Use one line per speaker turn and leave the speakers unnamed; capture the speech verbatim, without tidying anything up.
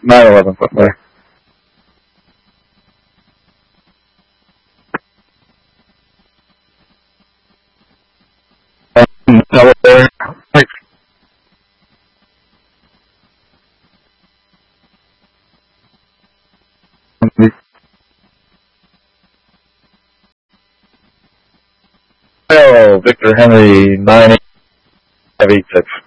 nine eleven footwear. Delaware. Like, oh, Victor Henry nine eight five eight six.